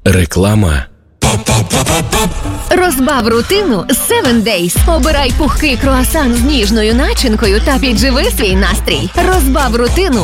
Реклама. Розбав рутину з 7 Days. Обирай пухкий круасан з ніжною начинкою та підживи свій настрій. Розбав рутину